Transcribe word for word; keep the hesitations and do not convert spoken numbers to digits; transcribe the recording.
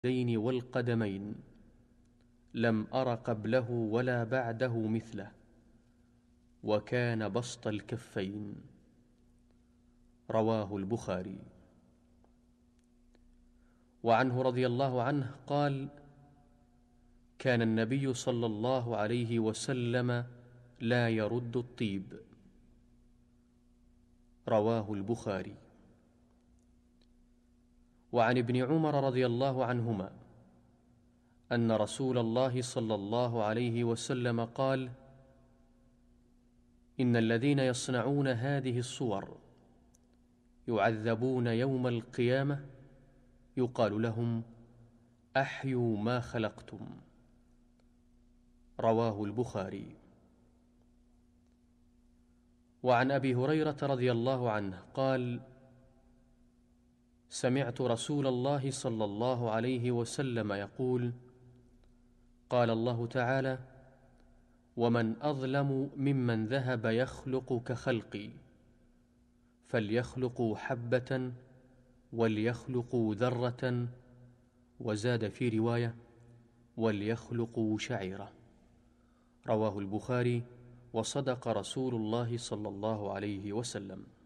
اليدين والقدمين لم أر قبله ولا بعده مثله، وكان بسط الكفين. رواه البخاري. وعنه رضي الله عنه قال: كان النبي صلى الله عليه وسلم لا يرد الطيب. رواه البخاري. وعن ابن عمر رضي الله عنهما أن رسول الله صلى الله عليه وسلم قال: إن الذين يصنعون هذه الصور يعذبون يوم القيامة، يقال لهم: أحيوا ما خلقتم. رواه البخاري. وعن أبي هريرة رضي الله عنه قال: سمعت رسول الله صلى الله عليه وسلم يقول: قال الله تعالى: ومن أظلم ممن ذهب يخلق كخلقي، فليخلقوا حبة وليخلقوا ذرة، وزاد في رواية: وليخلقوا شعيرة. رواه البخاري. وصدق رسول الله صلى الله عليه وسلم.